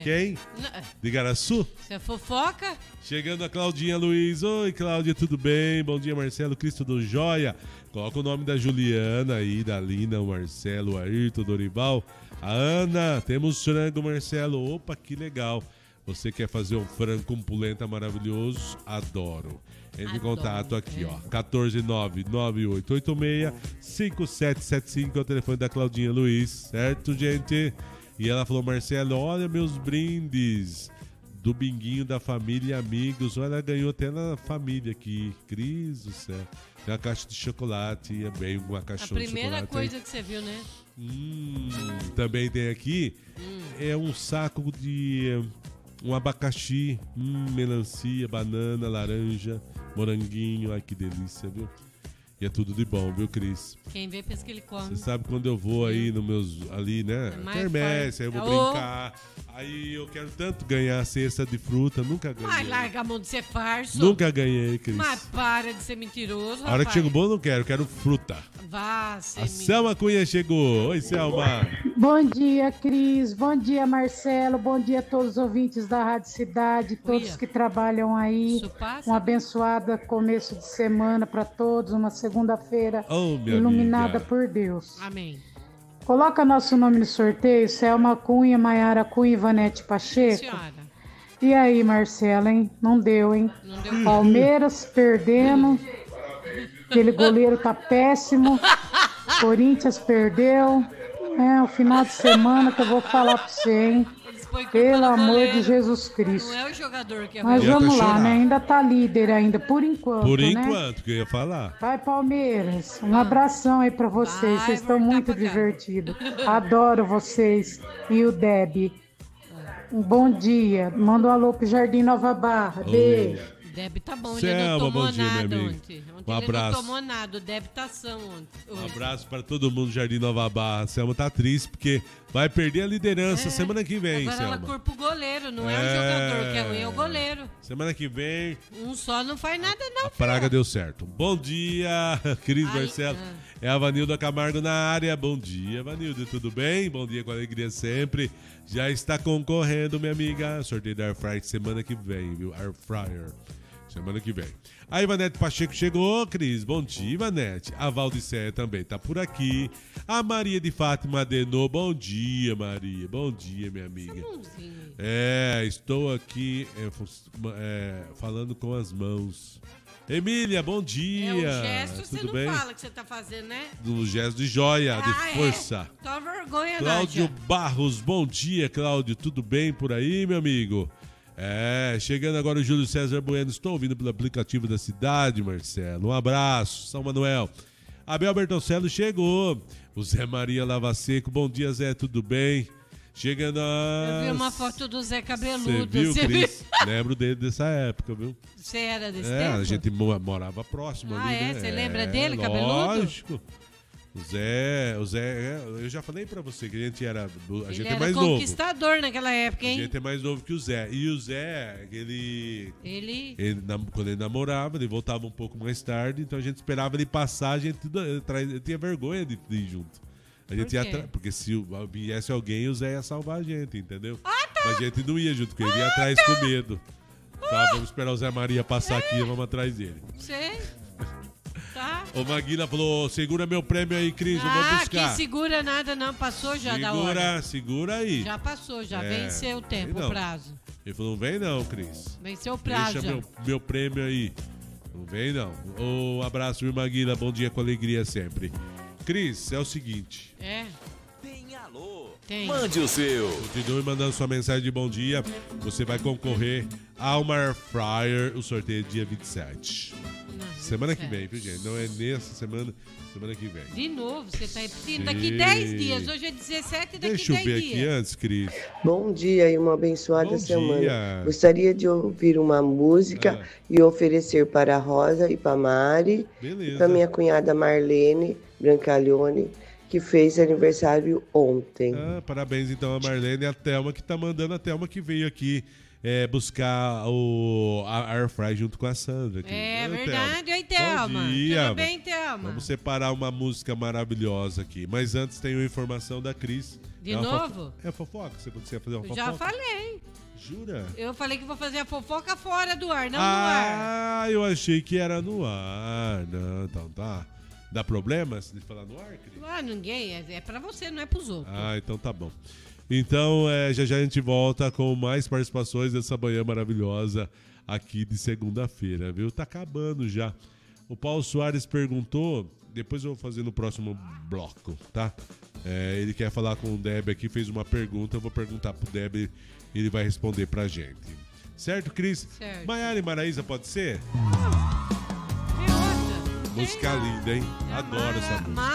Quem? De Igaraçu? Você é fofoca? Chegando a Claudinha Luiz. Oi, Cláudia, tudo bem? Bom dia, Marcelo Cristo do Joia. Coloca o nome da Juliana aí, da Lina, o Marcelo, o Ayrton, o Dorival. A Ana, temos frango, Marcelo. Opa, que legal. Você quer fazer um frango com polenta maravilhoso? Adoro. Entre em contato aqui, ó. 14998865775 é o telefone da Claudinha Luiz, certo, gente? E ela falou, Marcelo, olha meus brindes do binguinho da família e amigos. Olha, ela ganhou até na família aqui. Cris do céu. Tem uma caixa de chocolate, é bem uma caixona de chocolate. A primeira coisa que você viu, né? Também tem aqui, é um saco de um abacaxi, melancia, banana, laranja, moranguinho. Ai, que delícia, viu? E é tudo de bom, viu, Cris? Quem vê, pensa que ele come. Você sabe quando eu vou aí nos meus, ali, né? Quermesse, aí eu vou brincar. Aí eu quero tanto ganhar cesta de fruta, nunca ganhei. Ai, larga a mão de ser farso. Nunca ganhei, Cris. Mas para de ser mentiroso, A hora que chega o bom, eu não quero, eu quero fruta. Vá, A Selma Cunha chegou. Oi, Selma. Bom dia, Cris. Bom dia, Marcelo. Bom dia a todos os ouvintes da Rádio Cidade, todos que trabalham aí. Um abençoado começo de semana para todos, uma segunda-feira iluminada por Deus. Amém. Coloca nosso nome no sorteio, Selma Cunha, Maiara Cunha e Vanete Pacheco. Senhora. E aí, Marcelo, hein? Não deu, hein? Não deu. Palmeiras perdendo. Aquele goleiro tá péssimo. Corinthians perdeu. É o final de semana que eu vou falar pra você, hein? Pelo amor de Jesus Cristo. Não é o jogador que é Mas vamos lá, né? Ainda tá líder ainda, por enquanto, Por né? enquanto, que eu ia falar. Vai, Palmeiras. Um abração aí pra vocês. Vocês estão muito divertidos. Adoro vocês. E o Deb. Um bom dia. Manda um alô pro Jardim Nova Barra. Beijo. Deb tá bom, ele Selma, não tomou bom dia, nada meu amigo. ontem. Um abraço. Ele não tomou nada, o Deb tá são ontem. Um abraço para todo mundo do Jardim Nova Barra. A Selma tá triste porque vai perder a liderança semana que vem, Agora Selma. ela culpa o goleiro, não é o jogador que é ruim, é o goleiro. Semana que vem... Um só não faz nada não, A praga deu certo. Bom dia, Cris Marcelo. É a Vanilda Camargo na área. Bom dia, Vanilda, tudo bem? Bom dia com alegria sempre. Já está concorrendo, minha amiga. Sorteio da Air Fryer semana que vem, viu? Air Fryer. Semana que vem. A Ivanete Pacheco chegou, Cris. Bom dia, Ivanete. A Valdicéia também tá por aqui. A Maria de Fátima Adenô. Bom dia, Maria. Bom dia, minha amiga. Estou aqui falando com as mãos. Emília, bom dia. É o gesto, tudo você não bem? fala que você tá fazendo, né? Do gesto de joia, de força. Tá vergonha, Cláudio Nádia. Barros, bom dia, Cláudio. Tudo bem por aí, meu amigo? Chegando agora o Júlio César Bueno. Estou ouvindo pelo aplicativo da cidade, Marcelo. Um abraço, São Manuel. Abel Bertoncello chegou. O Zé Maria Lava Seco. Bom dia, Zé, tudo bem? Chegando a... Eu vi uma foto do Zé Cabeludo. Você viu, Cris? Lembro dele dessa época, viu? Você era desse tempo? A gente morava próximo ali, né? Você lembra dele, cabeludo? Lógico. O Zé, eu já falei pra você que a gente era Ele mais novo. conquistador naquela época, hein? A gente é mais novo que o Zé. E o Zé, quando ele namorava, ele voltava um pouco mais tarde, então a gente esperava ele passar, a gente tinha vergonha de ir junto. A gente ia porque se viesse alguém, o Zé ia salvar a gente, entendeu? Mas a gente não ia junto com ele, ia atrás com medo. Tá, vamos esperar o Zé Maria passar aqui e vamos atrás dele. Sei. Tá. O Maguila falou, segura meu prêmio aí, Cris, eu vou buscar. Que segura nada não, passou já da hora. Segura aí. Já passou, já venceu o tempo, o prazo. Ele falou, não vem não, Cris. Venceu o prazo. Deixa meu prêmio aí. Não vem não. Um abraço, meu Maguila, bom dia com alegria sempre. Cris, é o seguinte. Tem alô. Tem. Mande o seu. Continue mandando sua mensagem de bom dia. Você vai concorrer ao Air Fryer, o sorteio dia 27. Semana que vem, viu, gente? Não é nessa semana, semana que vem. De novo, você tá repetindo. Daqui 10 dias. Hoje é 17, daqui 10 dias. Deixa eu ver aqui antes, Cris. Bom dia e uma abençoada semana. Dia. Gostaria de ouvir uma música e oferecer para a Rosa e para a Mari. Beleza. E para minha cunhada Marlene Brancalhone, que fez aniversário ontem. Parabéns então a Marlene e a Thelma, que tá mandando, a Thelma que veio aqui buscar a Air Fry junto com a Sandra. Aqui. Verdade. Oi, Thelma. Bom dia. Tudo bem, Thelma? Vamos separar uma música maravilhosa aqui. Mas antes tem uma informação da Cris. De novo? É fofoca? Você ia fazer uma fofoca? Já falei. Jura? Eu falei que vou fazer a fofoca fora do ar, não no ar. Eu achei que era no ar. Não, então tá. Dá problema se falar no ar, Cris? Ninguém. É pra você, não é pros outros. Então tá bom. Então, já a gente volta com mais participações dessa manhã maravilhosa aqui de segunda-feira, viu? Tá acabando já. O Paulo Soares perguntou, depois eu vou fazer no próximo bloco, tá? Ele quer falar com o Deb aqui, fez uma pergunta, eu vou perguntar pro Deb e ele vai responder pra gente. Certo, Cris? Certo. Maiara e Maraísa, pode ser? Música linda, hein? Adoro essa música.